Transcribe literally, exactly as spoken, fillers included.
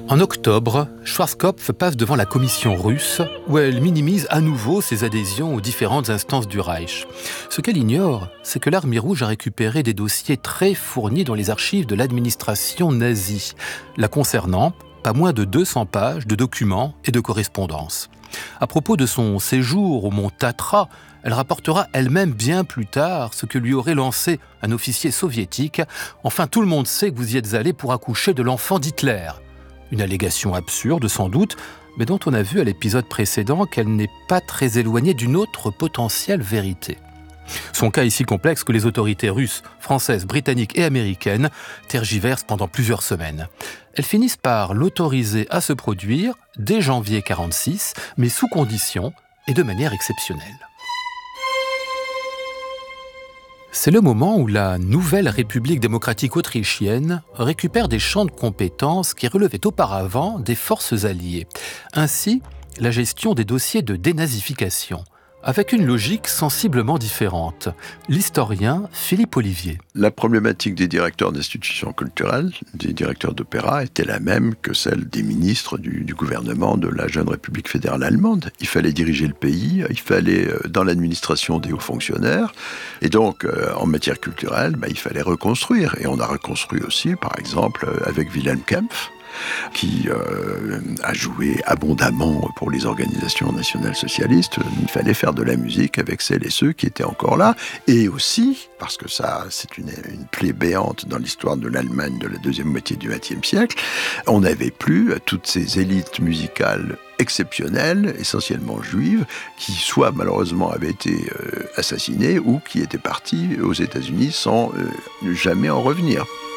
En octobre, Schwarzkopf passe devant la commission russe où elle minimise à nouveau ses adhésions aux différentes instances du Reich. Ce qu'elle ignore, c'est que l'Armée rouge a récupéré des dossiers très fournis dans les archives de l'administration nazie. La concernant, pas moins de deux cents pages de documents et de correspondances. À propos de son séjour au mont Tatra, elle rapportera elle-même bien plus tard ce que lui aurait lancé un officier soviétique. « Enfin, tout le monde sait que vous y êtes allé pour accoucher de l'enfant d'Hitler ». Une allégation absurde, sans doute, mais dont on a vu à l'épisode précédent qu'elle n'est pas très éloignée d'une autre potentielle vérité. Son cas est si complexe que les autorités russes, françaises, britanniques et américaines tergiversent pendant plusieurs semaines. Elles finissent par l'autoriser à se produire dès janvier quarante-six, mais sous conditions et de manière exceptionnelle. C'est le moment où la nouvelle République démocratique autrichienne récupère des champs de compétences qui relevaient auparavant des forces alliées. Ainsi, la gestion des dossiers de dénazification, avec une logique sensiblement différente. L'historien Philippe Olivier. La problématique des directeurs d'institutions culturelles, des directeurs d'opéra, était la même que celle des ministres du, du gouvernement de la jeune République fédérale allemande. Il fallait diriger le pays, il fallait, euh, dans l'administration, des hauts fonctionnaires, et donc, euh, en matière culturelle, bah, il fallait reconstruire. Et on a reconstruit aussi, par exemple, avec Wilhelm Kempff, qui euh, a joué abondamment pour les organisations nationales socialistes. Il fallait faire de la musique avec celles et ceux qui étaient encore là. Et aussi, parce que ça, c'est une, une plaie béante dans l'histoire de l'Allemagne de la deuxième moitié du vingtième siècle, on n'avait plus toutes ces élites musicales exceptionnelles, essentiellement juives, qui soit malheureusement avaient été euh, assassinées ou qui étaient parties aux États-Unis sans euh, jamais en revenir.